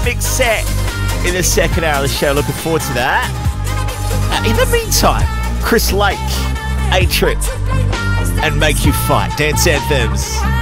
dynamic set in the second hour of the show. Looking forward to that. In the meantime, Chris Lake, A-Trip, and Make You Fight. Dance Anthems.